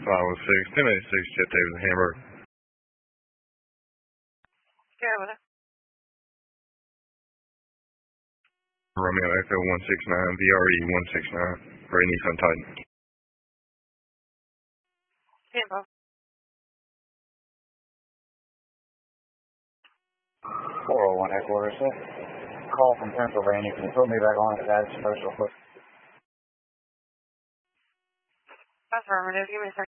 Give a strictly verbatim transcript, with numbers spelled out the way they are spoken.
five oh six, ten eighty-six, Jet Davis, Hamburg. Yeah, with it. Romeo Echo one six nine, V R E one six nine, for a Nissan Titan. Tampa. four oh one headquarters, sir. Call from Pennsylvania. Can you put me back on at that special quick? Affirmative. Give me a second.